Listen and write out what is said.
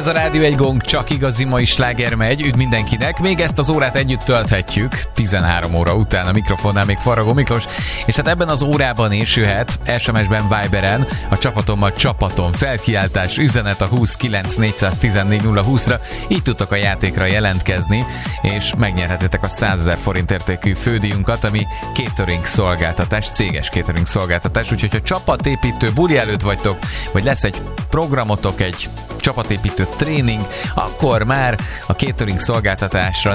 Ez a Rádió Egy Gong, csak igazi mai sláger megy, üdv mindenkinek. Még ezt az órát együtt tölthetjük, 13 óra után a mikrofonnál még Faragó Miklós, és hát ebben az órában is jöhet SMS-ben, Viberen a csapatommal csapaton felkiáltás, üzenet a 29 414 020-ra, így tudtok a játékra jelentkezni, és megnyerhetitek a 100 000 forint értékű fődíjunkat, ami catering szolgáltatás, céges catering szolgáltatás, úgyhogy ha csapatépítő buli előtt vagytok, vagy lesz egy programotok, egy csapatépítő tréning, akkor már a catering szolgáltatásra